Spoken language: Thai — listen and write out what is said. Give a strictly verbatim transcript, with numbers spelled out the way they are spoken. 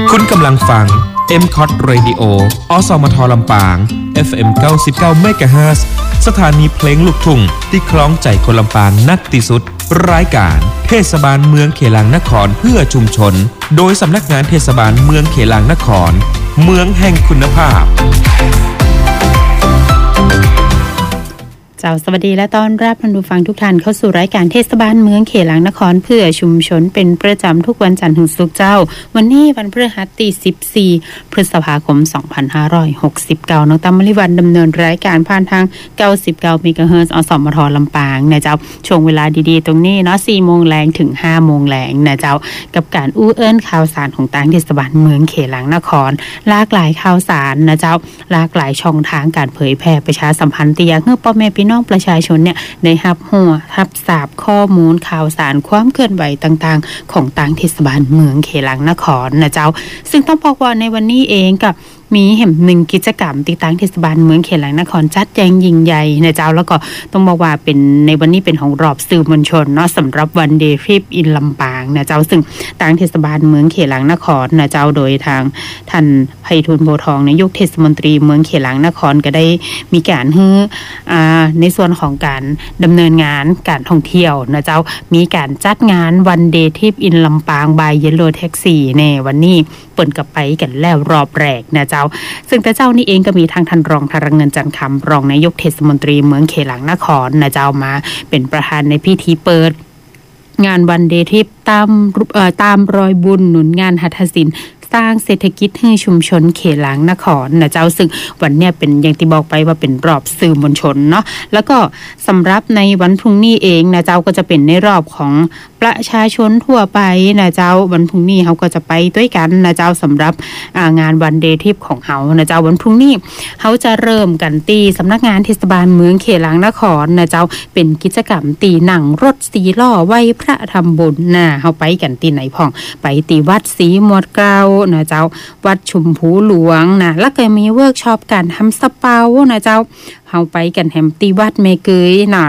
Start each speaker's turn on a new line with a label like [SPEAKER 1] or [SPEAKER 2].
[SPEAKER 1] คุณกำลังฟัง เอ็ม ซี โอ ที Radio อสมทลำปาง เอฟ เอ็ม เก้าสิบเก้า เมกะเฮิรตซ์ สถานีเพลงลูกทุ่งที่คล้องใจคนลำปางนักที่สุดรายการเทศบาลเมืองเขลางนครเพื่อชุมชนโดยสำนักงานเทศบาลเมืองเขลางนครเมืองแห่งคุณภาพ
[SPEAKER 2] เจ้าสวัสดีและต้อนรับท่านผู้ฟังทุกท่านเข้าสู่รายการเทศบาลเมืองเขลางนครเพื่อชุมชนเป็นประจำทุกวันจันทร์ถึงศุกร์เจ้าวันนี้วันพฤหัสที่สิบสี่พฤษภาคมสองพันห้าร้อยหกสิบเก้าน้องตั้มมฤวันดำเนินรายการผ่านทางเก้าสิบเก้าเมกะเฮิรตซ์อสมทลำปางนะเจ้าช่วงเวลาดีๆตรงนี้เนาะ สี่โมงแรงถึง ห้าโมงแรงนะเจ้ากับการอู้เอิ้นข่าวสารของต่างเทศบาลเมืองเขลางนครหลากหลายข่าวสารนะเจ้าหลากหลายช่องทางการเผยแพร่ประชาสัมพันธ์ที่อยากให้พ่อแม่พี่น้องประชาชนได้รับหัวรับทราบข้อมูลข่าวสารความเคลื่อนไหวต่างๆของต่างเทศบาลเมืองเขลางนครนะเจ้าซึ่งต้องบอกว่าในวันนี้เองกับมีแห่งหนึ่งกิจกรรมที่ต่างเทศบาลเมืองเขลางนครจัดแจงยิ่งใหญ่นะเจ้าแล้วก็ต้องบอกว่าเป็นในวันนี้เป็นของรอบสื่อมวลชนเนาะสำหรับวันเดย์ทริปอินลำปางนะเจ้าซึ่งต่างเทศบาลเมืองเขลางนครนะเจ้าโดยทางท่านไพฑูรย์โพทองนายกเทศมนตรีเมืองเขลางนครก็ได้มีการฮื้ออ่าในส่วนของการดำเนินงานการท่องเที่ยวนะเจ้ามีการจัดงานวันเดย์ทริปอินลำปางบายเยลโลแท็กซี่ในวันนี้เปิดกับไปกันแล้วรอบแรกนะเจ้าซึ่งแต่เจ้านี่เองก็มีทางท่านรองธารเงินจันทร์คำรองนายกเทศมนตรีเมืองเขลางนครนะเจ้ามาเป็นประธานในพิธีเปิดงานวันเดย์ทริปตามเอ่อตามรอยบุญหนุนงานหัตถศิลป์สร้างเศรษฐกิจให้ชุมชนเขลางนครนะเจ้าซึ่งวันเนี้ยเป็นอย่างที่บอกไปว่าเป็นรอบสื่อมวลชนเนาะแล้วก็สำหรับในวันพรุ่งนี้เองนะเจ้าก็จะเป็นในรอบของประชาชนทั่วไปนะเจ้าวันพรุ่งนี้เขาก็จะไปด้วยกันนะเจ้าสำหรับงานวันเดย์ทริปของเขานะเจ้าวันพรุ่งนี้เขาจะเริ่มกันตีสำนักงานเทศบาลเมืองเขลางนครนะเจ้าเป็นกิจกรรมตีหนังรถสีล้อไหว้พระทำบุญนะเขาไปกันตีไหนพ่องไปตีวัดศรีมวดเกล้านะเจ้าวัดชุมพูหลวงนะแล้วก็มีเวิร์กช็อปการทำสปานะเจ้าเฮาไปกันแฮมตีวัดเมเกยนะ